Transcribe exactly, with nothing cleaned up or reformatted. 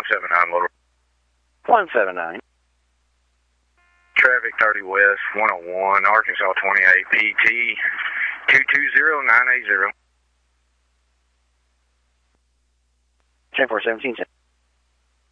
one seven nine, Little. one seven nine. Traffic thirty West, one oh one, Arkansas twenty-eight, P T two two zero nine eight zero. ten four seventeen.